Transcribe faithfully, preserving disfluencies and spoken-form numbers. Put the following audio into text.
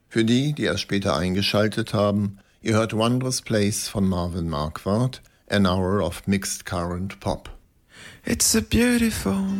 Für die, die erst später eingeschaltet haben, ihr hört Wondrous Place von Marvin Marquardt, An Hour of Mixed Current Pop. It's a beautiful